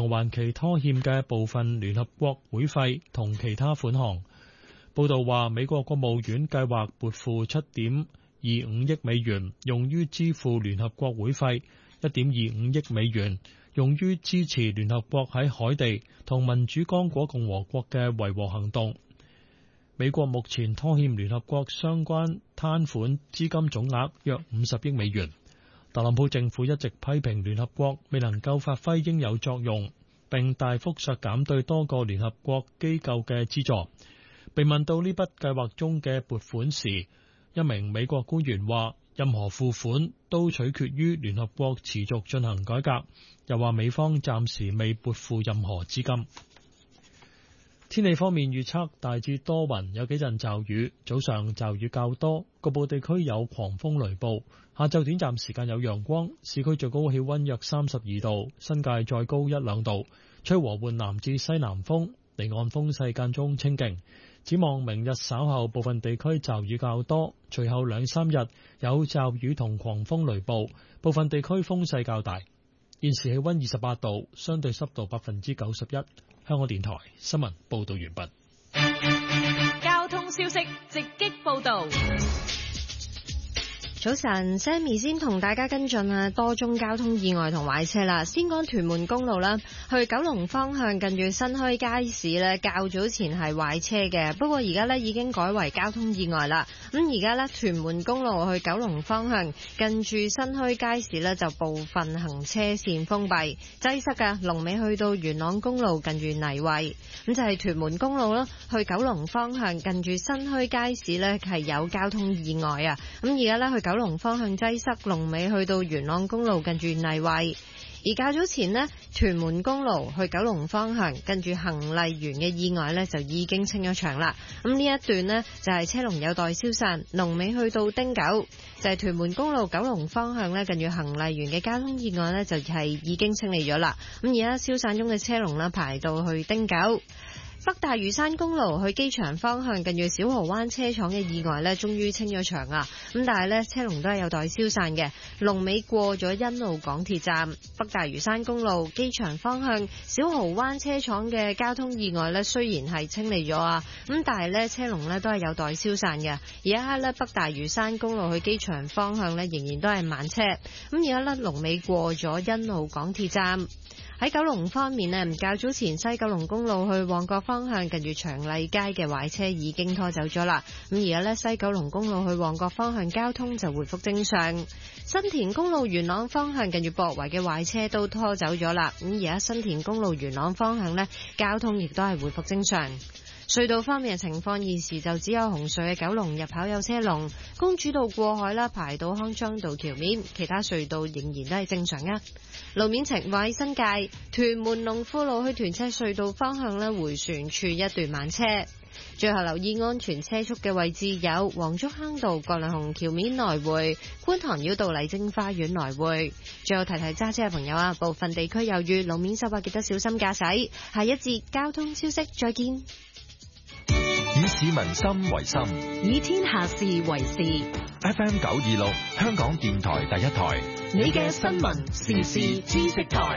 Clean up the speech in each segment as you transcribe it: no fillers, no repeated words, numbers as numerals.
償還其拖欠嘅部分聯合國會費同其他款項。報道話，美國國務院計劃撥付7.25億美元用於支付聯合國會費，1.25億美元用於支持聯合國喺海地同民主剛果共和國嘅維和行動。美國目前拖欠聯合國相關攤款資金總額約50億美元。特朗普政府一直批評聯合國未能夠發揮應有作用，並大幅削減對多個聯合國機構嘅資助。被問到呢筆計劃中嘅撥款時，一名美國官員話：任何付款都取決於聯合國持續進行改革。又話美方暫時未撥付任何資金。天氣方面預測大致多雲，有幾陣驟雨，早上驟雨較多，局部地區有狂風雷暴。下晝短暫時間有陽光，市區最高氣溫約32度，新界再高1-2度，吹和緩南至西南風，離岸風勢間中清勁。展望明日稍後部分地區驟雨較多，隨後2-3日有驟雨同狂風雷暴，部分地區風勢較大。現時氣溫28度，相對濕度91%。香港電台新聞報道完畢。 交通消息直擊報道。 早晨 ，Sammy 先同大家跟進多宗交通意外同壞車啦。先講屯門公路啦，去九龍方向近住新墟街市咧，較早前係壞車嘅，不過而家咧已經改為交通意外啦。咁而家咧屯門公路去九龍方向近住新墟街市咧，就部分行車線封閉，擠塞嘅，龍尾去到元朗公路近住泥圍。咁就係屯門公路啦，去九龍方向近住新墟街市咧係有交通意外啊。咁而家咧去九龍方向擠塞，龍尾去到元朗公路近住泥圍。而較早前呢，屯門公路去九龍方向近住恒麗園嘅意外呢，就已經清咗場啦。咁呢一段呢，就係車龍有待消散，龍尾去到汀九。就係屯門公路九龍方向呢，近住恒麗園嘅交通意外呢，就係已經清理咗啦。咁而家消散中嘅車龍呢，排到去汀九。北大嶼山公路去機場方向近住小蠔灣車廠嘅意外呢，終於清咗場啊！咁但係呢，車龍都係有待消散嘅。龍尾過咗欣澳港鐵站。北大嶼山公路機場方向小蠔灣車廠嘅交通意外呢，雖然係清理咗啊，咁但係呢，車龍呢都係有待消散嘅。而家呢，北大嶼山公路去機場方向呢，仍然都係慢車。咁而家呢，龍尾過咗欣澳港鐵站。喺九龍方面呢，較早前西九龍公路去旺角方向近住長荔街嘅壞車已經拖走咗啦。咁而家呢，西九龍公路去旺角方向交通就回復正常。新田公路元朗方向近住博圍嘅壞車都拖走咗啦。咁而家新田公路元朗方向呢，交通亦都係回復正常。隧道方面嘅情況，現時就只有紅隧嘅九龍入口有車龍，公主道過海啦，排到康莊道橋面，其他隧道仍然都係正常啊。路面情況，喺新界屯門龍富路去屯赤隧道方向呢，迴旋處一段慢車。最後留意安全車速嘅位置有黃竹坑道葛量洪橋面來回、觀塘繞道麗晶花園來回。最後提提揸車嘅朋友啊，部分地區有雨，路面濕滑，記得小心駕駛。下一節交通消息再見。 以市民心為心， 以天下事為事。 FM 926，香港電台第一台， 你嘅新聞時事知識台。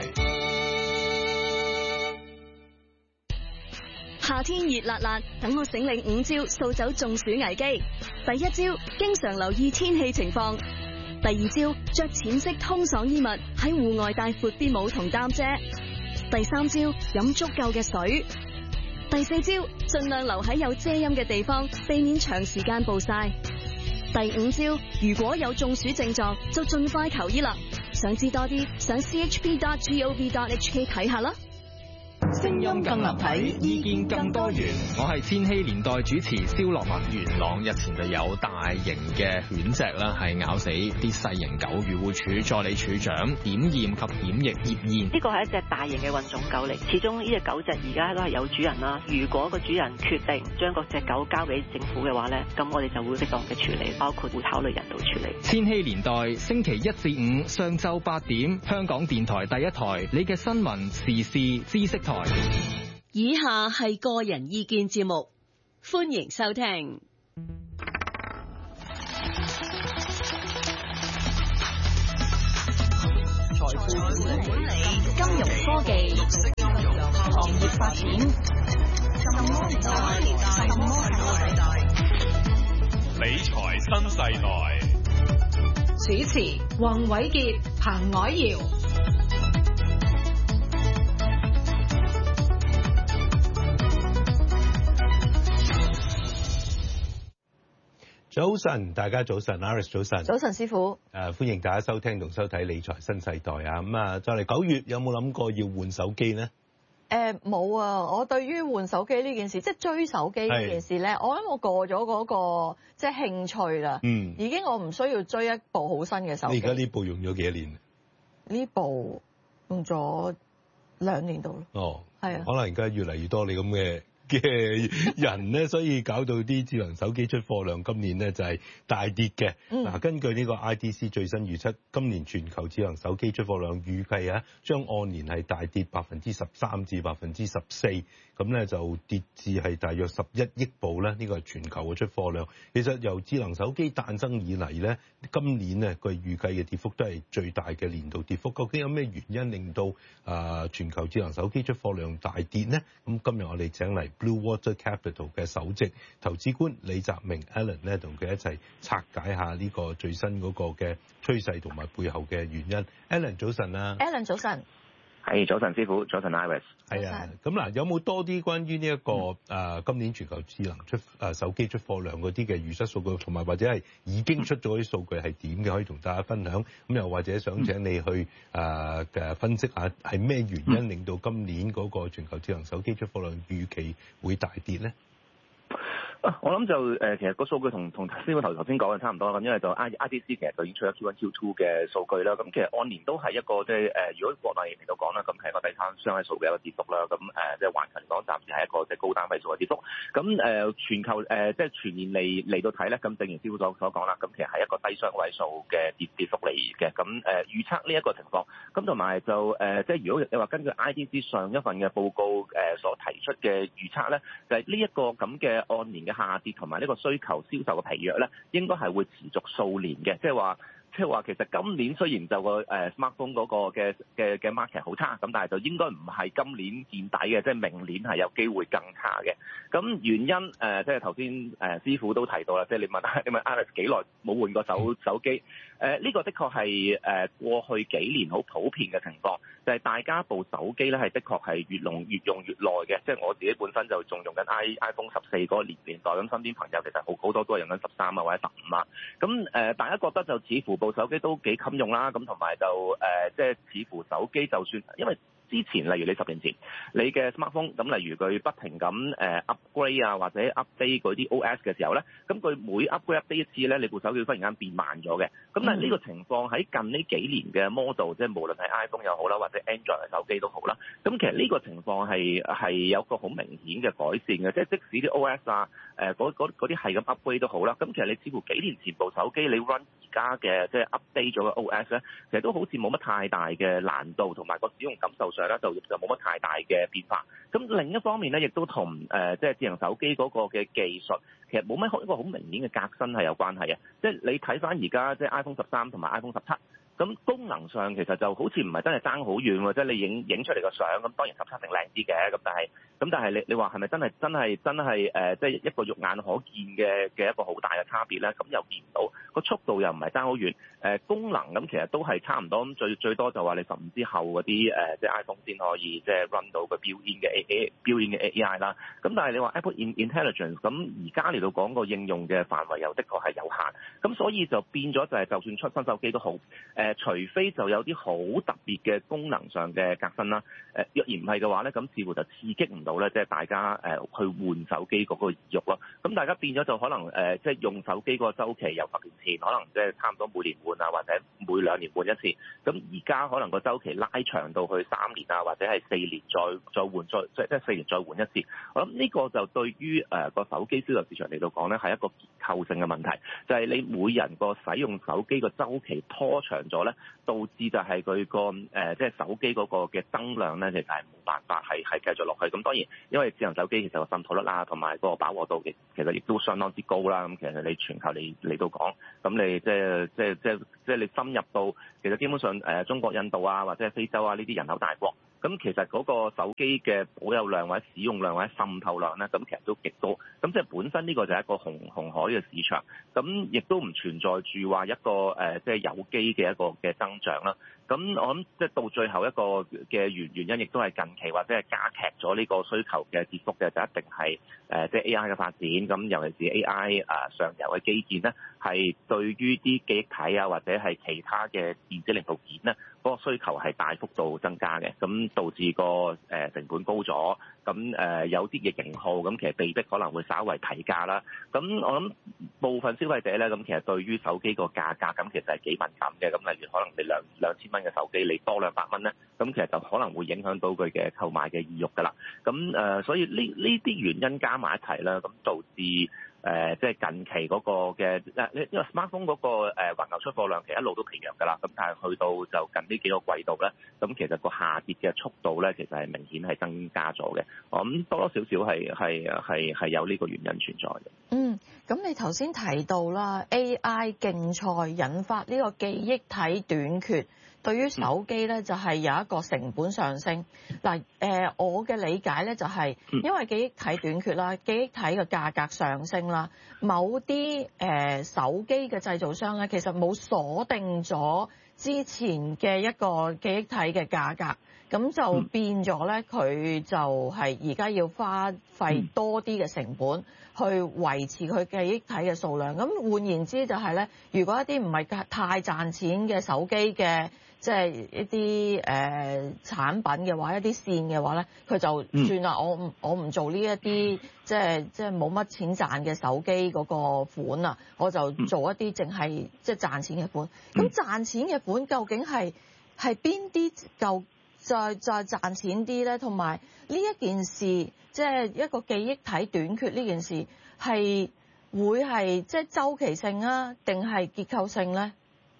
夏天熱辣辣，等我醒領5招掃走中暑危機。第一招，經常留意天氣情況。第二招，着淺色通爽衣物，喺戶外帶闊啲帽同擔遮。第三招，飲足夠嘅水。第四招，盡量留喺有遮陰嘅地方，避免長時間暴曬。第五招，如果有中暑症狀，就盡快求醫啦。想知多啲，上 chp.gov.hk 睇下啦。 聲音更立體，意見更多元。 我係千禧年代主持蕭樂文。元朗日前就有大型嘅犬隻啦，係咬死啲細型狗。漁護署助理署長檢驗及檢疫葉燕， 呢個係一隻大型嘅混種狗嚟，始終呢隻狗隻而家都係有主人啦。如果個主人決定將嗰隻狗交俾政府嘅話呢，咁我哋就會適當嘅處理，包括會考慮人道處理。 千禧年代星期1至5上晝8點，香港電台第一台，你嘅新聞時事知識台。 以下係個人意見節目，歡迎收聽。財富管理、金融科技、 行業發展。什麼年代？什麼世代？ 理財新世代。 主持：黃偉傑、彭藹瑤。 早晨，大家早晨 ，Iris 早晨。 早晨，師傅。 歡迎大家收聽同收睇理財新世代啊！咁啊，就嚟9月，有冇諗過要換手機呢？ 冇啊！我對於換手機呢件事，即係追手機呢件事咧，我諗我過咗嗰個即係興趣啦。已經我唔需要追一部好新嘅手機。 你而家呢部用咗幾多年？ 呢部用咗2年度咯。 哦， 係啊。 可能而家越嚟越多你咁嘅人咧，所以搞到啲智能手機出貨量今年咧就係大跌嘅。根據呢個 IDC 最新預測，今年全球智能手機出貨量預計啊，將按年係大跌13%至14%，咁咧就跌至係大約11億部咧。呢個係全球嘅出貨量。其實由智能手機誕生以嚟咧，今年咧佢預計嘅跌幅都係最大嘅年度跌幅。究竟有咩原因令到全球智能手機出貨量大跌呢？咁今日我哋請嚟Blue Water Capital 嘅首席投資官李澤明 Alan 咧，同佢一齊拆解下呢個最新嗰個嘅趨勢同埋背後嘅原因。Alan 早晨啊 ，Alan 早晨， 係早晨師傅，早晨 Iris。 係啊，咁嗱，有冇多啲關於呢一個今年全球智能手機出貨量嗰啲嘅預測數據，同埋或者係已經出咗啲數據係點嘅，可以同大家分享。咁又或者想請你去嘅分析下係咩原因令到今年嗰個全球智能手機出貨量預期會大跌咧？ 我諗就其實個數據同師傅頭先講嘅差唔多啦，咁因為就 IDC 其實就已經出咗 Q1、Q2 嘅數據啦，咁其實按年都係一個即係如果國內嚟到講啦，咁係一個第三雙位數嘅一個跌幅啦，咁即係環球嚟講暫時係一個即係高單位數嘅跌幅，咁全球即係全年嚟到睇咧，咁正如師傅所講啦，咁其實係一個低雙位數嘅跌幅嚟嘅，咁預測呢一個情況，咁同埋就即係如果你話根據 IDC 上一份嘅報告所提出嘅預測咧，就係呢一個咁嘅按年嘅下跌同埋呢個需求銷售嘅疲弱咧，應該係會持續數年嘅，即係話其實今年雖然就個smartphone 嗰個嘅 market 好差，咁但係就應該唔係今年見底嘅，即係明年係有機會更差嘅。咁原因即係頭先師傅都提到啦，即係你問 Alex 幾耐冇換過手機？呢個的確係過去幾年好普遍嘅情況，就係大家部手機咧係的確係越用越耐嘅。即係我自己本身就仲用緊 iPhone 14嗰個年代，咁身邊朋友其實好多都係用緊13啊或者15啊。咁大家覺得就似乎部手機都幾襟用啦，咁同埋就即係似乎手機就算因為之前例如你10年前你嘅 smartphone 咁，例如佢不停咁upgrade 啊或者 update 嗰啲 OS 嘅時候咧，咁佢每 upgrade 一次咧，你部手機忽然間變慢咗嘅。咁但係呢個情況喺近呢幾年嘅 model， 即係無論係 iPhone 又好啦，或者 Android 嘅手機都好啦。咁其實呢個情況係有個好明顯嘅改善嘅，即係即使啲 OS 啊嗰啲係咁 upgrade 都好啦。咁其實你似乎幾年前部手機你 run 而家嘅即係 update 咗嘅 OS 咧，其實都好似冇乜太大嘅難度，同埋個使用感受上咧就冇乜太大嘅變化。咁另一方面咧，亦都同即係智能手機嗰個嘅技術其實冇乜一個好明顯嘅革新係有關係嘅。即係你睇翻而家即係 iPhone 13同埋 iPhone 17。咁功能上其實就好似唔係真係爭好遠喎，即係你影出嚟個相，咁當然17定靚啲嘅，咁但係你話係咪真係即係一個肉眼可見嘅一個好大嘅差別咧？咁又見唔到，個速度又唔係爭好遠，功能咁其實都係差唔多，咁最多就話你15之後嗰啲即係 iPhone 先可以即係 run 到個 built-in 嘅 AI 啦。咁但係你話 Apple Intelligence 咁而家嚟到講個應用嘅範圍又的確係有限，咁所以就變咗就係就算出新手機都好。除非就有啲好特別嘅功能上嘅革新啦，若然唔係嘅話咧，咁似乎就刺激唔到咧，即係大家去換手機嗰個意欲咯。咁大家變咗就可能即係用手機嗰個週期由10年前可能即係差唔多每年換啊，或者每2年換一次。咁而家可能個週期拉長到去3年啊，或者係4年再換即係4年再換一次。我諗呢個就對於個手機銷售市場嚟到講咧，係一個結構性嘅問題，就係你每人個使用手機個週期拖長咗咧，導致就係佢個即係手機嗰個嘅增量咧，其實係冇辦法係繼續落去。咁當然，因為智能手機其實個滲透率啦，同埋個飽和度其實亦都相當之高啦。咁其實你全球嚟到講，咁你即係你深入到，其實基本上中國、印度啊，或者係非洲啊呢啲人口大國， 咁其實嗰個手機嘅保有量或者使用量或者滲透量咧，咁其實都極高。咁即係本身呢個就係一個紅海嘅市場，咁亦都唔存在住話一個即係有機嘅一個嘅增長啦。咁我諗即係到最後一個嘅原因，亦都係近期或者係加劇咗呢個需求嘅跌幅嘅，就一定係即係 AI 嘅發展。咁尤其是 AI 上游嘅基建咧，係對於啲記憶體啊或者係其他嘅電子零部件咧，嗰個需求係大幅度增加嘅，咁導致個成本高咗。咁有啲嘅型號咁其實被逼可能會稍為提價啦。咁我諗部分消費者咧，咁其實對於手機個價格咁其實係幾敏感嘅。咁例如可能你2000蚊嘅手機，你多200蚊咧，咁其實就可能會影響到佢嘅購買嘅意欲㗎啦。咁所以呢啲原因加埋一齊啦，咁導致即係近期嗰個嘅，因為 smartphone 嗰個環球出貨量其實一路都疲弱㗎啦。咁但係去到就近呢幾個季度咧，咁其實個下跌嘅速度咧，其實係明顯係增加咗嘅。我諗多多少少係有呢個原因存在嘅。 咁你頭先提到啦 ，AI 競賽引發呢個記憶體短缺，對於手機咧就係有一個成本上升。嗱，我嘅理解咧就係因為記憶體短缺啦，記憶體嘅價格上升啦，某啲手機嘅製造商咧其實冇鎖定咗之前嘅一個記憶體嘅價格。咁就變咗咧，佢就係而家要花費多啲嘅成本去維持佢記憶體嘅數量。咁換言之就係咧，如果一啲唔係太賺錢嘅手機嘅，即係一啲產品嘅話，一啲線嘅話咧，佢就算啦，我唔做呢一啲即係冇乜錢賺嘅手機嗰個款啦，我就做一啲淨係即係賺錢嘅款。咁賺錢嘅款究竟係邊啲夠？再賺錢啲咧，同埋呢一件事，即係一個記憶體短缺呢件事，係會係即係周期性啊，定係結構性咧？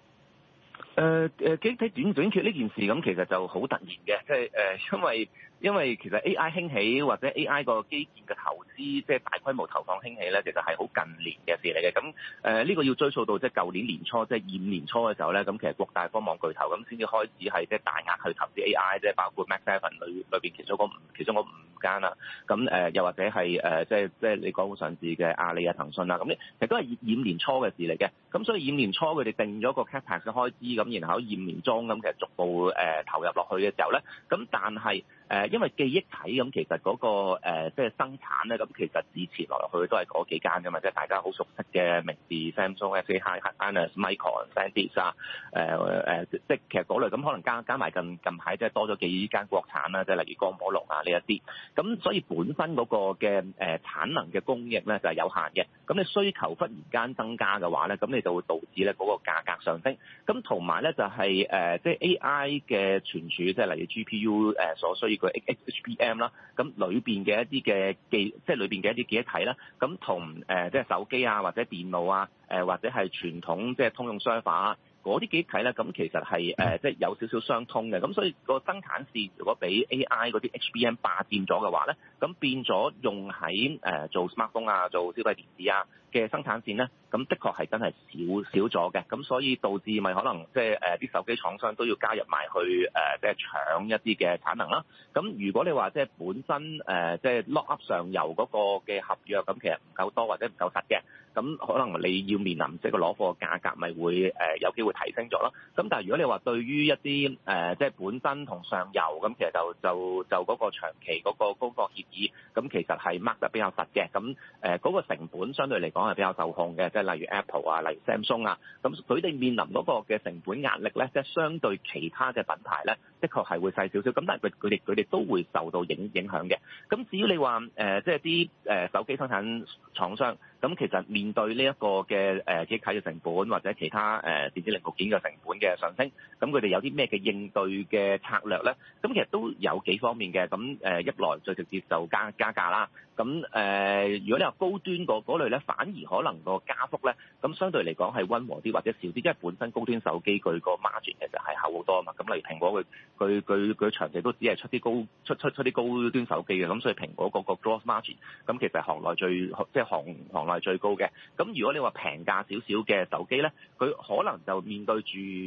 記憶體短缺呢件事咁，其實就好突然嘅，即係因為其實 AI 興起或者 AI 個基建嘅投資，即係大規模投放興起咧，其實係好近年嘅事嚟嘅。咁呢個要追溯到即係舊年年初，即係25年初嘅時候咧，咁其實國大科網巨頭咁先至開始係即係大額去投資 AI，即係包括 Mac7 裏邊其中嗰5間啦。咁又或者係即係你講上市嘅阿里啊、騰訊啦，咁其實都係25年初嘅事嚟嘅。咁所以25年初佢哋定咗個 CapEx 嘅開支，咁然後喺25年中咁其實逐步投入落去嘅時候咧，咁但係因為記憶體咁其實嗰個即係生產咧，咁其實之前落去都係嗰幾間㗎嘛，即係大家好熟悉嘅明治、Samsung、SK hynix、Micron、SanDisk 啊，即係其實嗰類咁可能加埋近排即係多咗幾間國產啦，即係例如江寶龍啊呢一啲，咁所以本身嗰個嘅產能嘅供應咧就係有限嘅，咁你需求忽然間增加嘅話咧，咁你就會導致咧嗰個價格上升，咁同埋咧就係即係 AI 嘅存儲，即係例如 GPU 所需要嘅 HBM 啦，咁裏邊嘅一啲嘅即係裏邊嘅一啲記憶體啦，咁同即係手機啊或者電腦啊，或者係傳統即係通用 server 啊嗰啲記憶體咧，咁其實係即係有少少相通嘅，咁所以個生產線如果俾 AI 嗰啲 HBM 霸佔咗嘅話咧，咁變咗用喺做 smartphone 啊、做消費電子啊嘅生產線咧，咁的確係真係少咗嘅，咁所以導致咪可能即係啲手機廠商都要加入埋去即係搶一啲嘅產能啦。咁如果你話即係本身即係 lock up 上游嗰個嘅合約，咁其實唔夠多或者唔夠實嘅，咁可能你要面臨即係個攞貨價格咪會有機會提升咗咯。咁但係如果你話對於一啲即係本身同上游咁，其實就嗰個長期嗰個高貨協議，咁其實係 mark 得比較實嘅。咁嗰個成本相對嚟講係比較受控嘅，即係例如 Apple 啊、例如 Samsung 啊，咁佢哋面臨嗰個嘅成本壓力咧，即係相對其他嘅品牌咧，的確係會細少少。咁但係佢哋都會受到影響嘅。咁至於你話即係啲手機生產廠商，咁其實面對呢一個嘅記憶體嘅成本或者其他電子零部件嘅成本嘅上升，咁佢哋有啲咩嘅應對嘅策略咧？咁其實都有幾方面嘅。咁一來最直接就加價啦。咁如果你話高端嗰類咧，反而可能個加幅咧，咁相對嚟講係溫和啲或者少啲，因為本身高端手機佢個 margin 其實係厚好多啊嘛。咁例如蘋果佢長期都只係出啲高端手機嘅，咁所以蘋果嗰個 gross margin 咁其實行內最高嘅。咁如果你話平價少少嘅手機咧，佢可能就面對住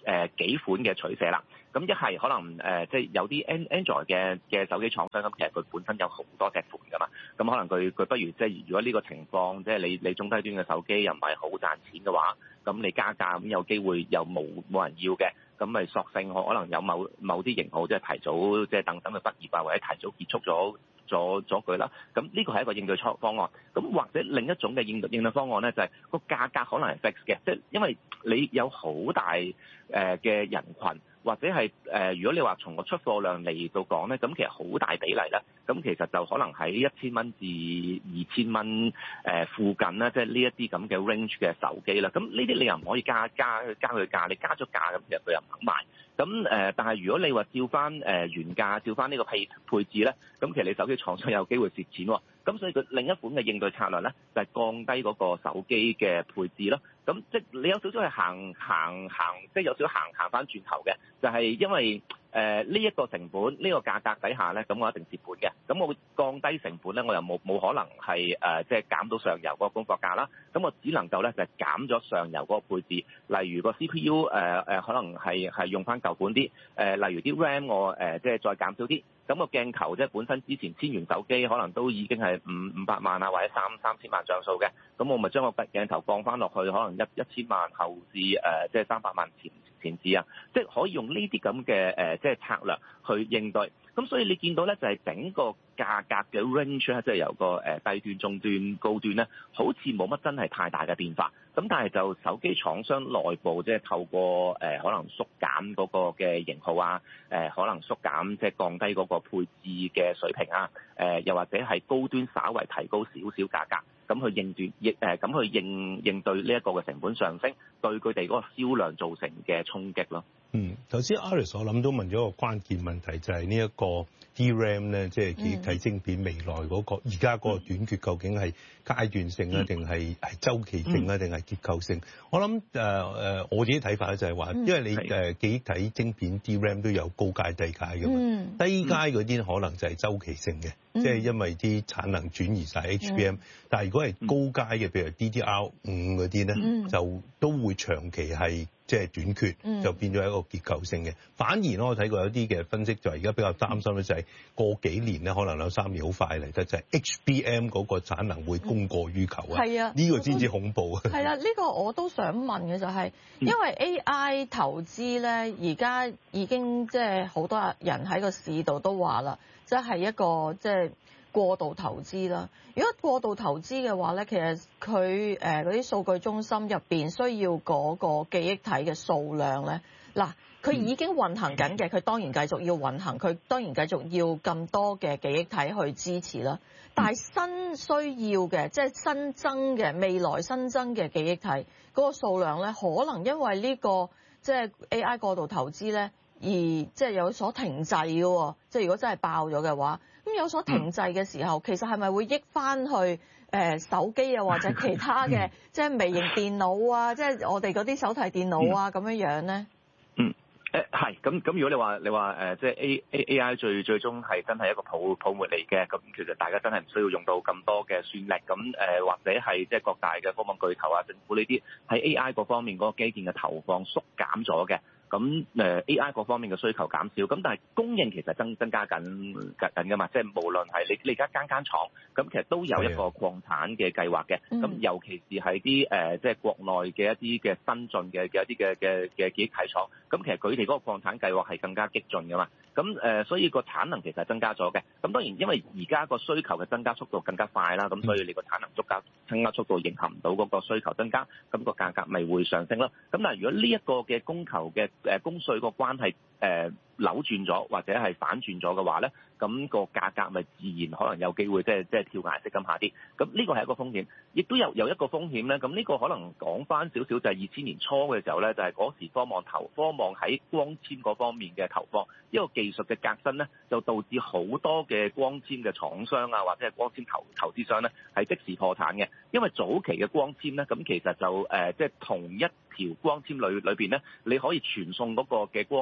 幾款嘅取捨啦。咁一係可能即係有啲 Android 嘅手機廠商咁，其實佢本身有好多隻款㗎嘛。咁可能佢不如即係如果呢個情況，即係你中低端嘅手機又唔係好賺錢嘅話，咁你加價咁有機會又冇人要嘅，咁咪索性可能有某啲型號即係提早即係等佢畢業啊，或者提早結束咗佢啦。咁呢個係一個應對方案。咁或者另一種嘅應對方案咧，就係個價格可能係 fix 嘅，即係因為你有好大嘅人群。或者係如果你話從個出貨量嚟到講咧，咁其實好大比例咧，咁其實就可能喺1000蚊至2000蚊附近啦，即係呢一啲咁嘅 range 嘅手機啦。咁呢啲你又唔可以加佢價，你加咗價咁其實佢又唔肯賣。咁但係如果你話照翻原價，照翻呢個配置咧，咁其實你手機廠商有機會蝕錢喎。咁所以佢另一款嘅應對策略咧，就係降低嗰個手機嘅配置咯。咁即係你有少少係行，即係有少少行翻轉頭嘅，就係因為呢一個成本呢個價格底下咧，咁我一定蝕本嘅。咁我會降低成本咧，我又冇可能係即係減到上游嗰個供貨價啦。咁我只能夠咧就係減咗上游嗰個配置，例如個 CPU 可能係用翻舊款啲，例如啲 RAM 我即係再減少啲。咁個鏡頭即係本身之前千元手機可能都已經係500萬啊，或者3000萬像素嘅，咁我咪將個鏡頭降翻落去，可能1000萬後置即係300萬前置啊，即係可以用呢啲咁嘅即係策略去應對。咁所以你見到咧就係整個價格嘅 range 咧，即係由個低端、中端、高端咧，好似冇乜真係太大嘅變化。咁但係就手機廠商內部即係透過可能縮減嗰個嘅型號啊，可能縮減即係降低嗰個配置嘅水平啊，又或者係高端稍為提高少少價格，咁去應對呢一個嘅成本上升，對佢哋嗰個銷量造成嘅衝擊咯。 頭先 Iris 我諗都問咗個關鍵問題，就係呢一個 DRAM 咧，即係記憶體晶片未來嗰個而家嗰個短缺究竟係階段性啊，定係周期性啊，定係結構性？我諗我自己睇法咧就係話，因為你記憶體晶片 DRAM 都有高階低階嘅嘛，低階嗰啲可能就係周期性嘅，即係因為啲產能轉移晒 HBM，但係如果係高階嘅，譬如 DDR5嗰啲咧，就都會長期係即係短缺，就變咗一個結構性嘅。反而咧，我睇過有啲嘅分析就係而家比較擔心咧，就係過幾年咧，可能2-3年好快嚟得，就係 HBM 嗰個產能會供過於求啊。係啊，呢個先至恐怖啊。係啦， 呢個我都想問嘅就係，因為 AI 投資咧，而家已經即係好多人喺個市度都話啦，即係一個即係過度投資啦。如果過度投資嘅話咧，其實佢嗰啲數據中心入邊需要嗰個記憶體嘅數量咧，嗱，佢已經運行緊嘅，佢當然繼續要運行，佢當然繼續要咁多嘅記憶體去支持啦。但係新需要嘅，即係新增嘅未來新增嘅記憶體嗰個數量咧，可能因為呢個即係 AI 過度投資咧，而即係有所停滯嘅喎。即係如果真係爆咗嘅話，咁有所停滯嘅時候，其實係咪會益翻去手機啊，或者其他嘅即係微型電腦啊，即係我哋嗰啲手提電腦啊咁樣咧？ 係咁，如果你話即係 AI 最終係真係一個泡沫嚟嘅，咁其實大家真係唔需要用到咁多嘅算力，咁或者係即係各大嘅科網巨頭啊、政府呢啲喺 AI 嗰方面嗰個基建嘅投放縮減咗嘅。咁AI 嗰方面嘅需求減少，咁但係供應其實增加緊㗎嘛，即係無論係你而家間廠，咁其實都有一個擴產嘅計劃嘅，咁尤其是係啲即係國內嘅一啲嘅新進嘅一啲嘅記憶體廠，咁其實佢哋嗰個擴產計劃係更加激進㗎嘛，咁所以個產能其實係增加咗嘅，咁當然因為而家個需求嘅增加速度更加快啦，咁所以你個產能增加速度迎合唔到嗰個需求增加，咁個價格咪會上升咯。咁但係如果呢一個嘅供求嘅供需個關係扭轉咗或者係反轉咗嘅話咧，咁個價格咪自然可能有機會即係跳崖式咁下跌。咁呢個係一個風險，亦都有一個風險咧。咁呢個可能講翻少少就係2000年初嘅時候咧，就係嗰時科網喺光纖嗰方面嘅投放，一個技術嘅革新咧，就導致好多嘅光纖嘅廠商啊，或者係光纖投資商咧係即時破產嘅。因為早期嘅光纖咧，咁其實就即係同一條光纖裏邊咧，你可以傳送嗰個嘅光波嘅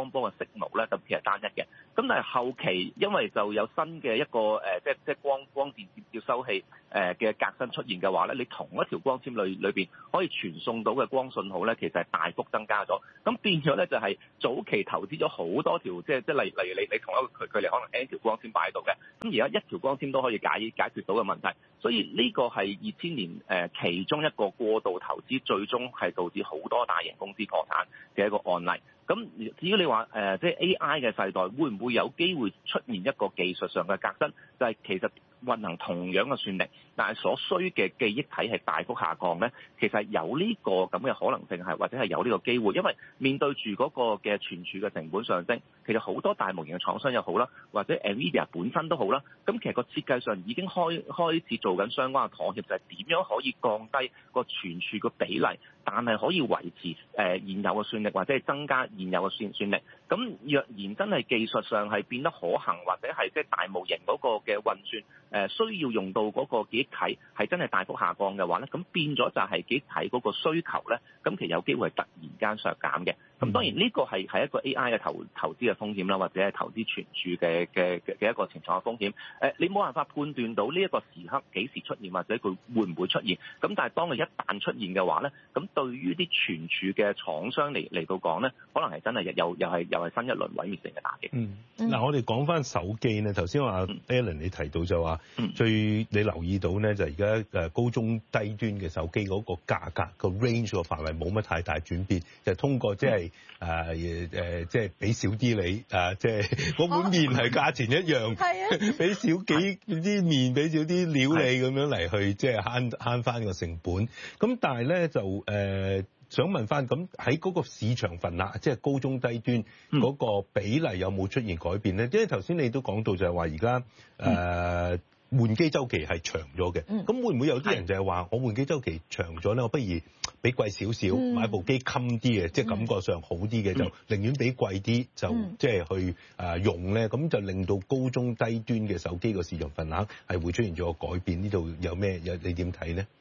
signal 咧，咁其實單一嘅。咁但係後期因為就有新嘅一個即係光電接收器嘅革新出現嘅話咧，你同一條光纖裏邊可以傳送到嘅光信號咧，其實係大幅增加咗。咁變咗咧就係早期投資咗好多條，即係例如你同一個距離可能 N 條光纖擺喺度嘅，咁而家一條光纖都可以解決到嘅問題。所以呢個係2000年其中一個過度投資，最終係導致好多大型公司破產嘅一個案例。咁至於你話即係 AI 嘅世代會唔會有機會出現一個技術上嘅革新？就係其實運行同樣嘅算力，但係所需嘅記憶體係大幅下降咧，其實有呢個咁嘅可能性係，或者係有呢個機會，因為面對住嗰個嘅存儲嘅成本上升，其實好多大模型嘅廠商又好啦，或者 NVIDIA 本身都好啦，咁其實個設計上已經開始做緊相關嘅妥協，就係點樣可以降低個存儲嘅比例，但係可以維持現有嘅算力，或者係增加現有嘅算力。咁若然真係技術上係變得可行，或者係即係大模型嗰個嘅運算需要用到嗰個記憶體係真係大幅下降嘅話咧，咁變咗就係記憶體嗰個需求咧，咁其實有機會係突然間削減嘅。咁當然呢個係一個 AI 嘅投資嘅風險啦，或者係投資存儲嘅一個情況嘅風險。你冇辦法判斷到呢一個時刻幾時出現，或者佢會唔會出現。咁但係當佢一旦出現嘅話咧，咁對於啲存儲嘅廠商嚟到講咧，可能係真係又係新一輪毀滅性嘅打擊。 嗱，我哋講翻手機咧，頭先話 Alan 你提到就話你留意到咧，就而家高中低端嘅手機嗰個價格個 range 個範圍冇乜太大轉變，就通過即係即係俾少啲你即係嗰碗麵係價錢一樣，俾少啲麵，俾少啲料你咁樣嚟去即係慳翻個成本。咁但係咧就想問翻，咁喺嗰個市場份額，即係高中低端嗰個比例有冇出現改變咧？因為頭先你都講到就係話而家換機週期係長咗嘅，咁會唔會有啲人就係話我換機週期長咗咧，我不如俾貴少少買部機襟啲嘅，即係感覺上好啲嘅，就寧願俾貴啲就即係去用咧，咁就令到高中低端嘅手機個市場份額係會出現咗個改變。呢度有咩你點睇咧？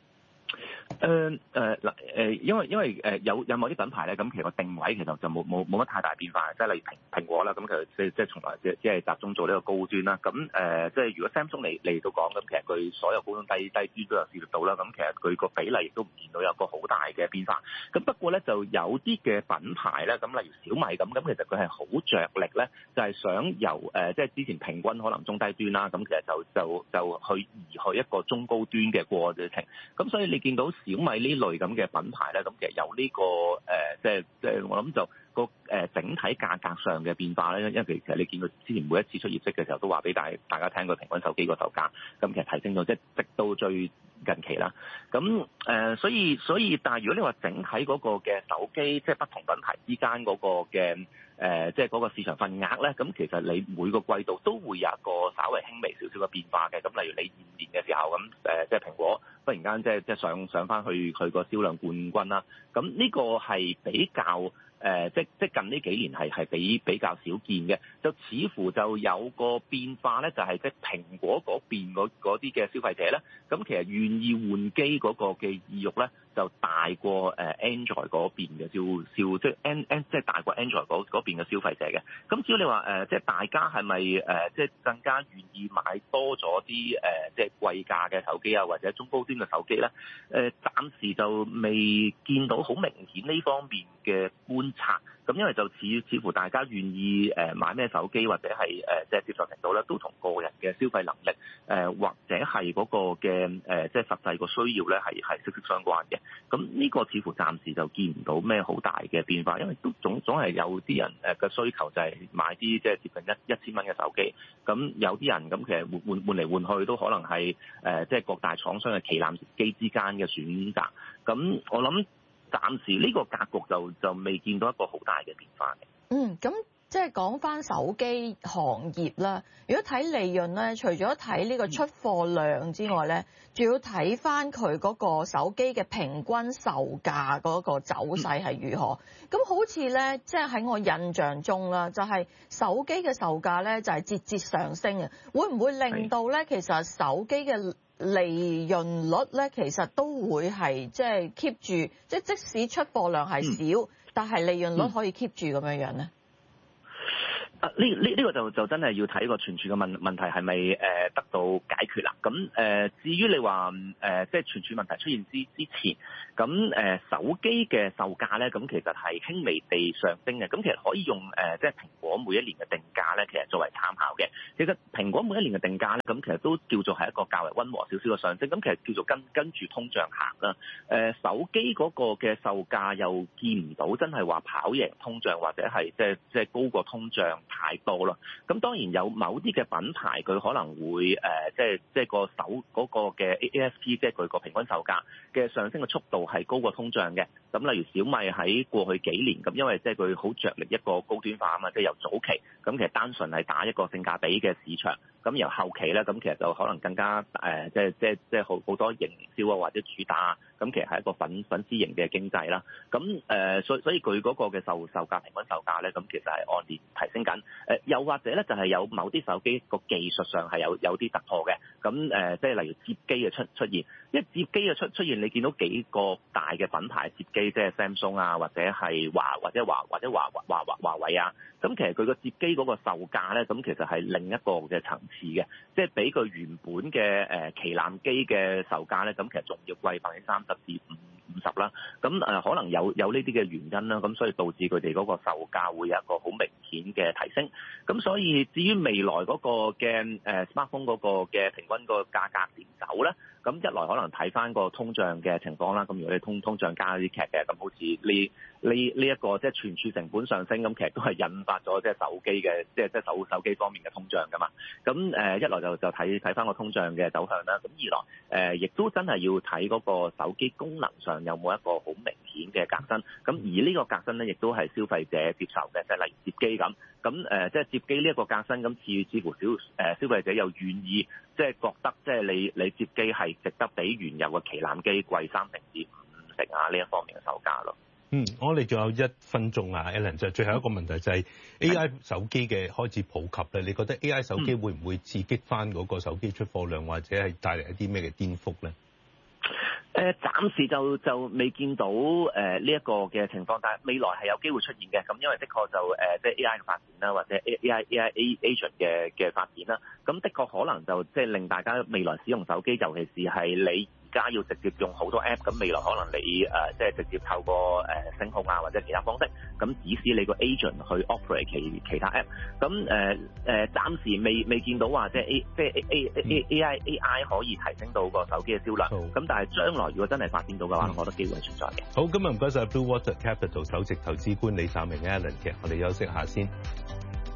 因為有某啲品牌咧，咁其實個定位其實就冇乜太大變化，即係例如蘋果啦，咁其實即係從來即係集中做呢個高端啦。咁即係如果 Samsung 嚟到講，咁其實佢所有高端低端都有涉獵到啦。咁其實佢個比例亦都唔見到有個好大嘅變化。咁不過咧就有啲嘅品牌咧，咁例如小米咁，其實佢係好着力咧，就係想由即係之前平均可能中低端啦，咁其實就去移去一個中高端嘅過程。咁所以你見到小米呢類咁嘅品牌咧，咁其實有呢個即係我諗就個整體價格上嘅變化咧，因為其實你見佢之前每一次出業績嘅時候都話俾大家聽個平均手機個售價，咁其實提升咗，即係直到最近期啦。咁所以但係如果你話整體嗰個嘅手機，即係不同品牌之間嗰個嘅即係嗰個市場份額咧，咁其實你每個季度都會有一個稍微輕微少少嘅變化嘅。咁例如你現年嘅時候咁即係蘋果忽然間即係上翻去佢個銷量冠軍啦。咁呢個係比較即近呢幾年係比較少見嘅，就似乎就有個變化咧，就係即係蘋果嗰邊嗰啲嘅消費者咧，咁其實願意換機嗰個嘅意欲咧，就大過Android 嗰邊嘅即係大過 Android 嗰邊嘅消費者嘅。咁只要你話即係大家係咪即係更加願意買多咗啲即係貴價嘅手機啊，或者中高端嘅手機咧？暫時就未見到好明顯呢方面嘅觀察。咁因為就似乎大家願意買咩手機，或者係即係接受程度咧，都同個人嘅消費能力或者係嗰個嘅即係實際個需要咧係息息相關嘅。咁呢個似乎暫時就見唔到咩好大嘅變化，因為都總係有啲人嘅需求就係買啲即係接近1000蚊嘅手機。咁有啲人咁其實換嚟換去都可能係即係各大廠商嘅旗艦機之間嘅選擇。咁我諗暫時呢個格局就未見到一個好大嘅變化嘅。 咁即係講翻手機行業啦。如果睇利潤咧，除咗睇呢個出貨量之外咧，仲要睇翻佢嗰個手機嘅平均售價嗰個走勢係如何。咁好似咧，即係喺我印象中啦，就係手機嘅售價咧就係節節上升嘅。會唔會令到咧其實手機嘅利潤率咧，其實都會係即係 keep 住，即使出貨量係少，但係利潤率可以 keep 住咁樣樣咧？ 呢個就真係要睇個存儲嘅問題係咪得到解決啦？咁至於你話即係存儲問題出現之前，咁手機嘅售價咧，咁其實係輕微地上升嘅。咁其實可以用即係蘋果每一年嘅定價咧，其實作為參考嘅。其實蘋果每一年嘅定價咧，咁其實都叫做係一個較為溫和少少嘅上升。咁其實叫做跟住通脹行啦。手機嗰個嘅售價又見唔到真係話跑贏通脹或者係即係高過通脹太多啦。咁當然有某啲嘅品牌佢可能會即係個手嗰個嘅 ASP， 即係佢個平均售價嘅上升嘅速度係高過通脹嘅。咁例如小米喺過去幾年咁，因為即係佢好着力一個高端化啊嘛，即係由早期咁其實單純係打一個性價比嘅市場，咁由後期咧咁其實就可能更加即係好多營銷啊或者主打，咁其實係一個粉絲型嘅經濟啦。咁所以佢嗰個嘅售價平均售價咧，咁其實係按年提升緊。又或者咧就係有某啲手機個技術上係有啲突破嘅。咁即係例如摺機嘅出現，因為摺機嘅出現，你見到幾個大嘅品牌摺機，即係 Samsung 啊，或者係華為啊，咁其實佢個摺機嗰個售價咧，咁其實係另一個嘅層次嘅，即係比佢原本嘅旗艦機嘅售價咧，咁其實仲要貴30%至50%啦。咁可能有呢啲嘅原因啦，咁所以導致佢哋嗰個售價會有一個好明顯嘅提升。咁所以至於未來嗰個嘅smartphone 嗰個嘅平均個價格點走咧？咁一來可能睇翻個通脹嘅情況啦，咁如果你通脹加啲劇嘅，咁好似呢一個即係存儲成本上升，咁其實都係引發咗即係手機嘅即係手機方面嘅通脹噶嘛。咁一來就睇翻個通脹嘅走向啦，咁二來亦都真係要睇嗰個手機功能上有冇一個好明顯嘅革新。咁而呢個革新咧，亦都係消費者接受嘅，即係例如摺機咁。咁即係摺機呢一個革新，咁似乎消費者又願意即係覺得即係你摺機係值得比原有嘅旗艦機貴30%至50%啊呢一方面嘅售價咯。 我哋仲有1分鐘啊 ，Alan 就最後一個問題就係 AI 手機嘅開始普及咧，你覺得 AI 手機會唔會刺激翻嗰個手機出貨量，或者係帶嚟一啲咩嘅顛覆咧？ 暫時就未見到呢一個嘅情況，但係未來係有機會出現嘅。咁因為的確就即係 AI 嘅發展啦，或者 AI agent 嘅發展啦，咁的確可能就即係令大家未來使用手機，尤其是係你而家要直接用好多 app， 咁未來可能你即係直接透過聲控啊或者其他方式，咁指使你個 agent 去 operate 其他 app。咁暫時未見到話即係 AI 可以提升到個手機嘅銷量。咁但係將來如果真係發展到嘅話，我覺得機會係存在嘅。 好，今日唔該晒 Blue Water Capital 首席投資官李澤明 Alan 嘅，我哋休息下先。